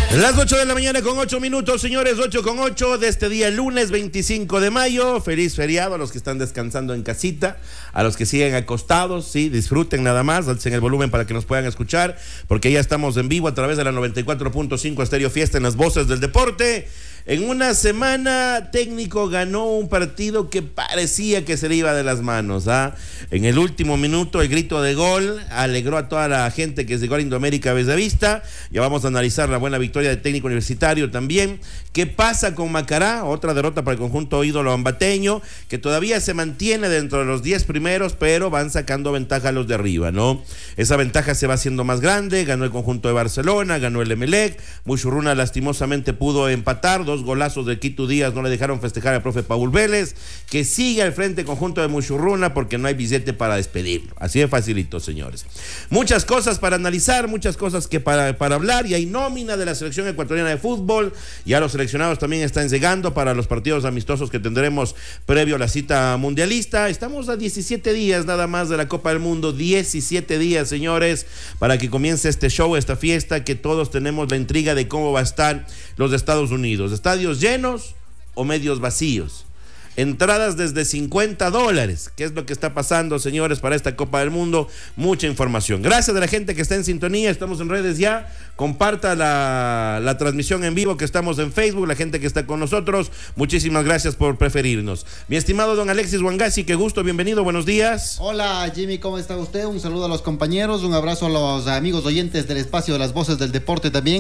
Las 8 de la mañana con 8 minutos, señores, 8:08 de este día, lunes 25 de mayo. Feliz feriado a los que están descansando en casita, a los que siguen acostados, sí, disfruten nada más, alcen el volumen para que nos puedan escuchar, porque ya estamos en vivo a través de la 94.5 Estéreo Fiesta en las voces del deporte. En una semana, Técnico ganó un partido que parecía que se le iba de las manos, ¿ah? En el último minuto, el grito de gol alegró a toda la gente que llegó a Indoamérica Bellavista. Ya vamos a analizar la buena victoria del Técnico Universitario también. ¿Qué pasa con Macará? Otra derrota para el conjunto ídolo ambateño, que todavía se mantiene dentro de los 10 primeros, pero van sacando ventaja a los de arriba, ¿no? Esa ventaja se va haciendo más grande. Ganó el conjunto de Barcelona, ganó el Emelec. Muchurruna lastimosamente pudo empatar, 2 golazos de Quito Díaz no le dejaron festejar al profe Paul Vélez, que sigue al frente conjunto de Muchurruna porque no hay billete para despedirlo. Así de facilito, señores. Muchas cosas para analizar, muchas cosas que para hablar, y hay nómina de la selección ecuatoriana de fútbol. Ya los seleccionados también están llegando para los partidos amistosos que tendremos previo a la cita mundialista. Estamos a 17 días nada más de la Copa del Mundo, 17 días, señores, para que comience este show, esta fiesta, que todos tenemos la intriga de cómo va a estar los de Estados Unidos. ¿Estadios llenos o medios vacíos? Entradas desde $50. ¿Qué es lo que está pasando, señores, para esta Copa del Mundo? Mucha información. Gracias a la gente que está en sintonía. Estamos en redes ya. Comparta la transmisión en vivo que estamos en Facebook. La gente que está con nosotros, muchísimas gracias por preferirnos. Mi estimado don Alexis Wangasi, qué gusto, bienvenido, buenos días. Hola, Jimmy, ¿cómo está usted? Un saludo a los compañeros, un abrazo a los amigos oyentes del espacio de las voces del deporte también.